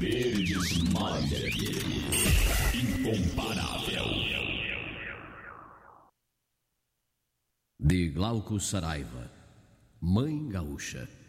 Verdes Malha, incomparável. De Glauco Saraiva, Mãe Gaúcha.